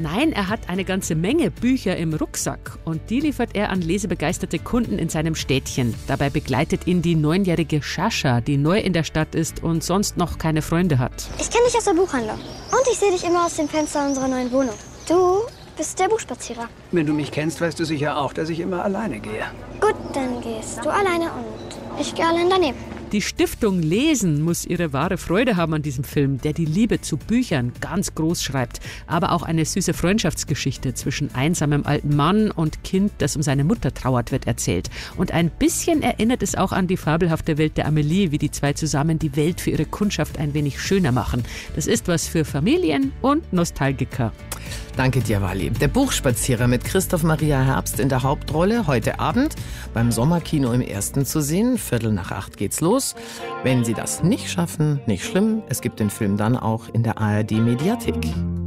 Nein, er hat eine ganze Menge Bücher im Rucksack und die liefert er an lesebegeisterte Kunden in seinem Städtchen. Dabei begleitet ihn die 9-jährige Sascha, die neu in der Stadt ist und sonst noch keine Freunde hat. Ich kenne dich aus der Buchhandlung und ich sehe dich immer aus dem Fenster unserer neuen Wohnung. Du bist der Buchspazierer. Wenn du mich kennst, weißt du sicher auch, dass ich immer alleine gehe. Gut, dann gehst du alleine und ich gehe allein daneben. Die Stiftung Lesen muss ihre wahre Freude haben an diesem Film, der die Liebe zu Büchern ganz groß schreibt. Aber auch eine süße Freundschaftsgeschichte zwischen einsamem alten Mann und Kind, das um seine Mutter trauert, wird erzählt. Und ein bisschen erinnert es auch an die fabelhafte Welt der Amelie, wie die zwei zusammen die Welt für ihre Kundschaft ein wenig schöner machen. Das ist was für Familien und Nostalgiker. Danke dir, Wally. Der Buchspazierer mit Christoph Maria Herbst in der Hauptrolle heute Abend beim Sommerkino im Ersten zu sehen. 7:45 geht's los. Wenn Sie das nicht schaffen, nicht schlimm. Es gibt den Film dann auch in der ARD Mediathek.